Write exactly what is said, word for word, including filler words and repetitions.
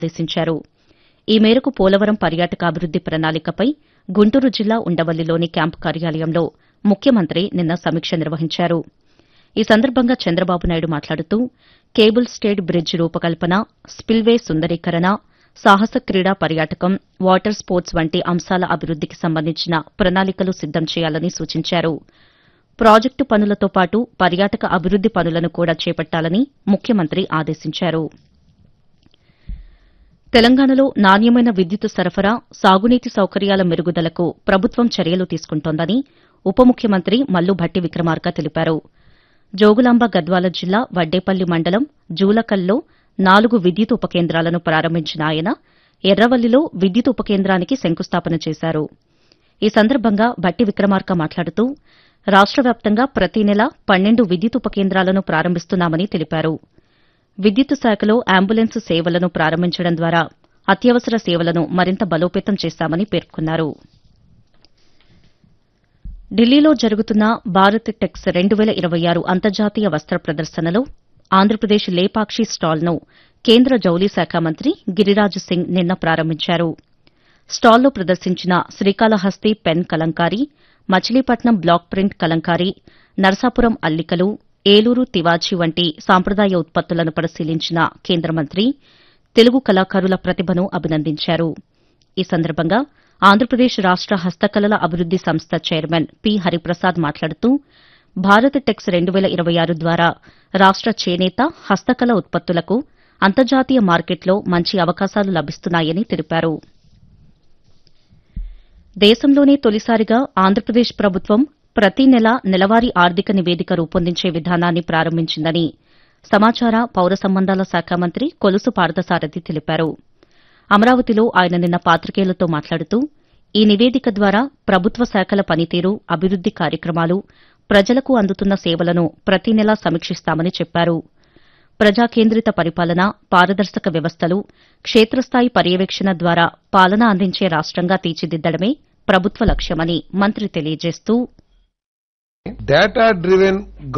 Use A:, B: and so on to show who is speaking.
A: ఆదేశించారు. ఈ మేరకు పోలవరం పర్యాటకాభివృద్ది ప్రణాళికపై గుంటూరు జిల్లా ఉండవల్లిలోని క్యాంపు కార్యాలయంలో ముఖ్యమంత్రి నిన్న సమీక్ష నిర్వహించారు. ఈ సందర్భంగా చంద్రబాబు నాయుడు మాట్లాడుతూ కేబుల్ స్టేడ్ బ్రిడ్జ్ రూపకల్పన, స్పిల్వే సుందరీకరణ, సాహస క్రీడా పర్యాటకం, వాటర్ స్పోర్ట్స్ వంటి అంశాల అభివృద్దికి సంబంధించిన ప్రణాళికలు సిద్దం చేయాలని సూచించారు. ప్రాజెక్టు పనులతో పాటు పర్యాటక అభివృద్ది పనులను కూడా చేపట్టాలని ముఖ్యమంత్రి ఆదేశించారు. తెలంగాణలో నాణ్యమైన విద్యుత్ సరఫరా, సాగునీటి సౌకర్యాల మెరుగుదలకు ప్రభుత్వం చర్యలు తీసుకుంటోందని ఉప ముఖ్యమంత్రి మల్లు భట్టి విక్రమార్క తెలిపారు. జోగులాంబ గద్వాల జిల్లా వడ్డేపల్లి మండలం జూలకల్లో నాలుగు విద్యుత్ ఉప కేంద్రాలను ప్రారంభించిన ఆయన ఎర్రవల్లిలో విద్యుత్ ఉప కేంద్రానికి శంకుస్థాపన చేశారు. ఈ సందర్భంగా భట్టి విక్రమార్క మాట్లాడుతూ రాష్ట వ్యాప్తంగా ప్రతి నెల పన్నెండు విద్యుత్ ఉప కేంద్రాలను ప్రారంభిస్తున్నామని తెలిపారు. విద్యుత్ శాఖలో అంబులెన్స్ సేవలను ప్రారంభించడం ద్వారా అత్యవసర సేవలను మరింత బలోపేతం చేశామని పేర్కొన్నారు. ఢిల్లీలో జరుగుతున్న భారత్ టెక్స్ రెండు పేల ఇరవై ఆరు అంతర్జాతీయ వస్త్ర ప్రదర్శనలో ఆంధ్రప్రదేశ్ లేపాక్షి స్టాల్ను కేంద్ర జౌళి శాఖ మంత్రి గిరిరాజ్ సింగ్ నిన్న ప్రారంభించారు. స్టాల్లో ప్రదర్శించిన Srikalahasti pen Kalamkari, Machilipatnam black print Kalamkari, Narasapuram అల్లికలు, ఏలూరు తివాచీ వంటి సాంప్రదాయ ఉత్పత్తులను పరిశీలించిన కేంద్ర మంత్రి తెలుగు కళాకారుల ప్రతిభను అభినందించారు. ఈ సందర్భంగా ఆంధ్రప్రదేశ్ రాష్ట హస్తకళల అభివృద్ది సంస్థ చైర్మన్ పి హరిప్రసాద్ మాట్లాడుతూ భారత్ టెక్స్ రెండు పేల ఇరవై ఆరు ద్వారా రాష్ట చేనేత, హస్తకళ ఉత్పత్తులకు అంతర్జాతీయ మార్కెట్లో మంచి అవకాశాలు లభిస్తున్నాయని తెలిపారు. దేశంలోనే తొలిసారిగా ఆంధ్రప్రదేశ్ ప్రభుత్వం ప్రతి నెల నెలవారీ ఆర్థిక నివేదిక రూపొందించే విధానాన్ని ప్రారంభించిందని సమాచార, పౌర సంబంధాల శాఖ మంత్రి కొలుసు పార్థసారథి తెలిపారు. అమరావతిలో ఆయన నిన్న పాతికేయులతో మాట్లాడుతూ ఈ నివేదిక ద్వారా ప్రభుత్వ శాఖల పనితీరు, అభివృద్ది కార్యక్రమాలు, ప్రజలకు అందుతున్న సేవలను ప్రతి నెలా సమీక్షిస్తామని చెప్పారు. ప్రజాకేంద్రిత పరిపాలన, పారదర్శక వ్యవస్థలు, క్షేత్రస్థాయి పర్యవేక్షణ ద్వారా పాలన అందించే రాష్టంగా తీర్చిదిద్దడమే ప్రభుత్వ లక్ష్యమని మంత్రి తెలియజేస్తూ
B: డేటా డ్రివెన్